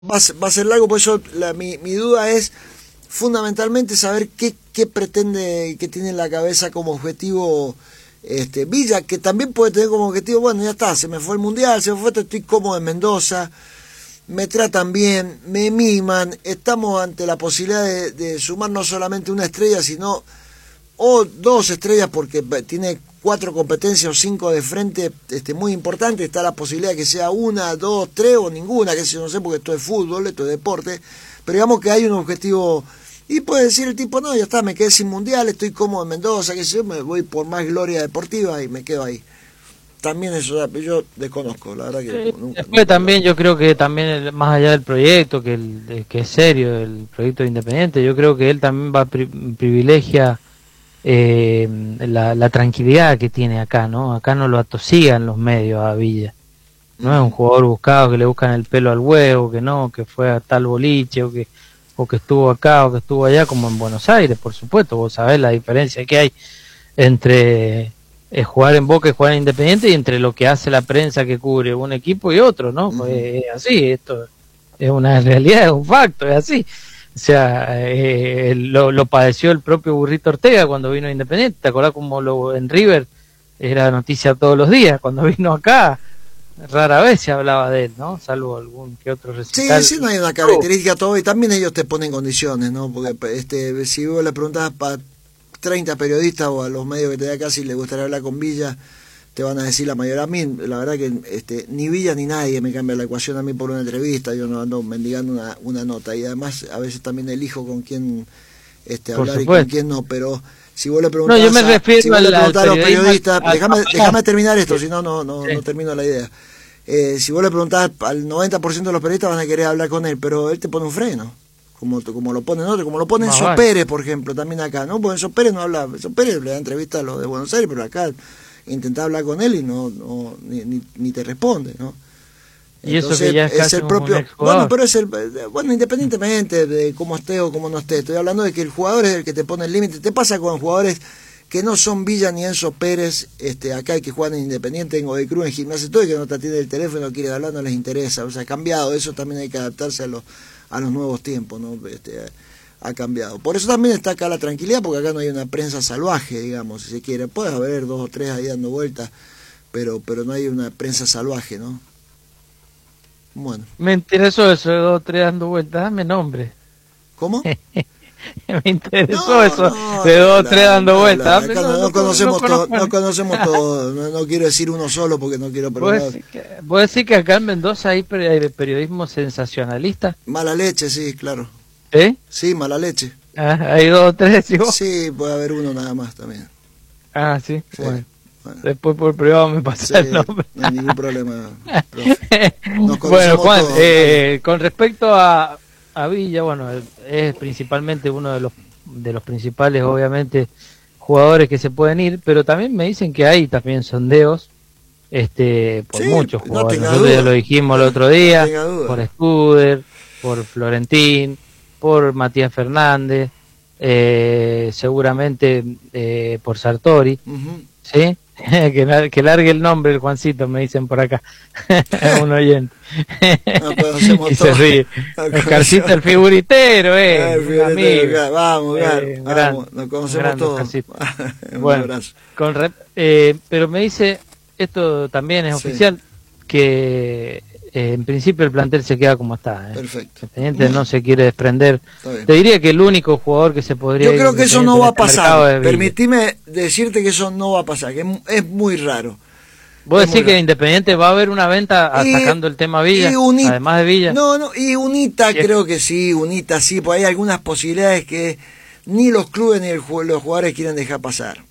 va a ser largo, por eso mi duda es fundamentalmente saber qué pretende, qué tiene en la cabeza como objetivo Villa, que también puede tener como objetivo, bueno, ya está, se me fue el Mundial, se me fue, estoy cómodo en Mendoza, me tratan bien, me miman, estamos ante la posibilidad de sumar no solamente una estrella, sino o dos estrellas, porque tiene 4 competencias o 5 de frente muy importantes. Está la posibilidad de que sea una, dos, tres o ninguna, que no sé, porque esto es fútbol, esto es deporte, pero digamos que hay un objetivo. Y puede decir el tipo, no, ya está, me quedé sin mundial, estoy cómodo en Mendoza, que sé yo, me voy por más gloria deportiva y me quedo ahí. También eso yo desconozco, la verdad que después también yo creo que también más allá del proyecto, que es serio, el proyecto de Independiente, yo creo que él también va privilegia la tranquilidad que tiene acá, ¿no? Acá no lo atosigan los medios a Villa. No es un jugador buscado que le buscan el pelo al huevo, que no, que fue a tal boliche o que estuvo acá o que estuvo allá, como en Buenos Aires, por supuesto. Vos sabés la diferencia que hay entre jugar en Boca y jugar en Independiente y entre lo que hace la prensa que cubre un equipo y otro, ¿no? Es así, esto es una realidad, es un facto, es así. O sea, lo padeció el propio Burrito Ortega cuando vino a Independiente. ¿Te acordás como en River era noticia todos los días? Cuando vino acá, rara vez se hablaba de él, ¿no? Salvo algún que otro recital. Sí, no hay una característica todo, y también ellos te ponen condiciones, ¿no? Porque si vos le preguntás para 30 periodistas o a los medios que te da acá si les gustaría hablar con Villa, te van a decir la mayoría. A mí, la verdad que ni Villa ni nadie me cambia la ecuación a mí por una entrevista. Yo no ando mendigando una nota, y además a veces también elijo con quién hablar y con quién no, pero si vos le preguntás, no, yo me refiero si vos le preguntás a los periodistas, déjame terminar esto, sí. si no, no termino la idea. Si vos le preguntás al 90% de los periodistas, van a querer hablar con él, pero él te pone un freno, como lo ponen otros, como lo pone Enzo Pérez, por ejemplo, también acá, ¿no? Porque Enzo Pérez no habla, Enzo Pérez le da entrevista a los de Buenos Aires, pero acá intentá hablar con él y ni te responde, ¿no? Y entonces, eso que ya es el propio, bueno, pero bueno, independientemente de cómo esté o cómo no esté, estoy hablando de que el jugador es el que te pone el límite. Te pasa con jugadores que no son Villa ni Enzo Pérez, acá hay que jugar en Independiente, en Godoy Cruz, en Gimnasia, todo, y que no te atiende el teléfono, no quiere hablar, no les interesa. O sea, ha cambiado, eso también hay que adaptarse a los nuevos tiempos, ¿no? Ha cambiado. Por eso también está acá la tranquilidad, porque acá no hay una prensa salvaje, digamos, si se quiere. Puede haber 2 o 3 ahí dando vueltas, pero no hay una prensa salvaje, ¿no? Bueno. Me interesó eso de 2 o 3 dando vueltas, dame nombre. ¿Cómo? Me interesó eso de 2 o 3 dando vueltas. No conocemos todos, no quiero decir uno solo porque no quiero perder. ¿Vos decís que acá en Mendoza hay periodismo sensacionalista? Mala leche, sí, claro. ¿Eh? Sí, mala leche. ¿Hay 2 o 3, decís vos? Sí, puede haber uno nada más también. Sí. Bueno. Después por privado me pasa el nombre. No hay ningún problema, profe. Bueno, Juan, con respecto a Villa, bueno, es principalmente uno de los principales, obviamente, jugadores que se pueden ir, pero también me dicen que hay también sondeos por muchos jugadores. Nosotros ya lo dijimos el otro día, por Scuder, por Florentín, por Matías Fernández, seguramente por Sartori, ¿sí? Que largue el nombre el Juancito, me dicen por acá. Un oyente. Y se ríe. Oscarcito el figuritero, el amigo. Vamos, nos conocemos todos. Bueno, pero me dice, esto también es oficial, que en principio el plantel se queda como está. Perfecto. Independiente no se quiere desprender. Te diría que el único jugador que se podría... Yo creo que eso no va a pasar. Permitime decirte que eso no va a pasar, que es muy raro. ¿Vos decís que Independiente va a haber una venta sacando el tema Villa, además de Villa? No, y UNITA creo que sí, UNITA sí, porque hay algunas posibilidades que ni los clubes ni los jugadores quieren dejar pasar.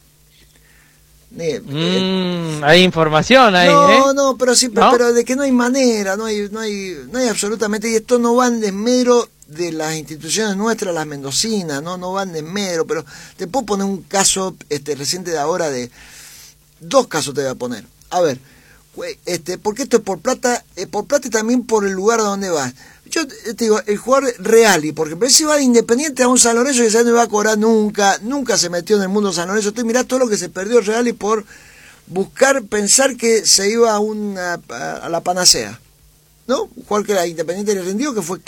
Hay información ahí. No, pero sí, ¿no? Pero de que no hay manera, no hay absolutamente, y esto no va en desmedro de las instituciones nuestras, las mendocinas, no van en desmedro, pero te puedo poner un caso reciente de ahora, de 2 casos te voy a poner. A ver, porque esto es por plata y también por el lugar a donde vas. Yo te digo, el jugador Reali, porque si va de Independiente a un San Lorenzo que no va a cobrar nunca se metió en el mundo San Lorenzo. Tú mirá todo lo que se perdió Reali por pensar que se iba a la panacea. ¿no? Un jugador que era Independiente le rindió, que fue